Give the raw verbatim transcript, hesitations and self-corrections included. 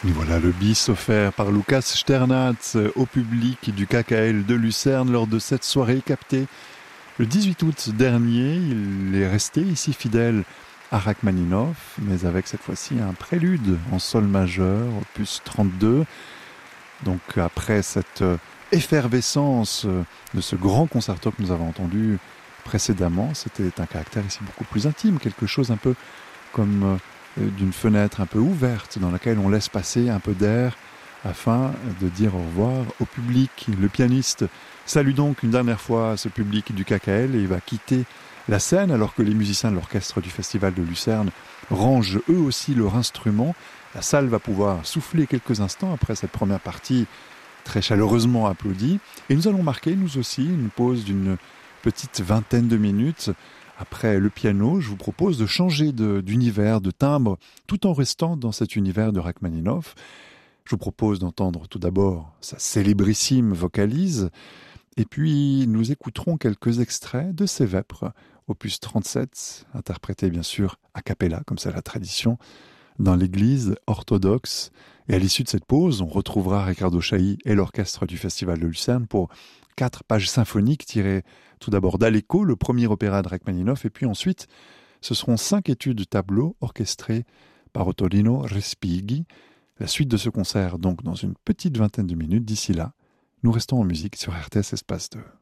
Et voilà le bis offert par Lukas Sternatz au public du K K L de Lucerne lors de cette soirée captée le dix-huit août dernier. Il est resté ici fidèle à Rachmaninov, mais avec cette fois-ci un prélude en sol majeur, opus trente-deux. Donc après cette effervescence de ce grand concerto que nous avons entendu précédemment, c'était un caractère ici beaucoup plus intime, quelque chose un peu comme d'une fenêtre un peu ouverte dans laquelle on laisse passer un peu d'air afin de dire au revoir au public. Le pianiste salue donc une dernière fois ce public du K K L et il va quitter la scène alors que les musiciens de l'orchestre du Festival de Lucerne rangent eux aussi leur instrument. La salle va pouvoir souffler quelques instants après cette première partie très chaleureusement applaudie et nous allons marquer nous aussi une pause d'une petite vingtaine de minutes. Après le piano, je vous propose de changer de, d'univers, de timbre, tout en restant dans cet univers de Rachmaninov. Je vous propose d'entendre tout d'abord sa célébrissime vocalise, et puis nous écouterons quelques extraits de ses vêpres, opus trente-sept, interprété bien sûr a cappella, comme c'est la tradition, dans l'église orthodoxe. Et à l'issue de cette pause, on retrouvera Riccardo Chailly et l'orchestre du Festival de Lucerne pour quatre pages symphoniques tirées tout d'abord d'Aleko, le premier opéra de Rachmaninov, et puis ensuite, ce seront cinq études tableaux orchestrées par Ottorino Respighi. La suite de ce concert, donc, dans une petite vingtaine de minutes. D'ici là, nous restons en musique sur R T S Espace deux.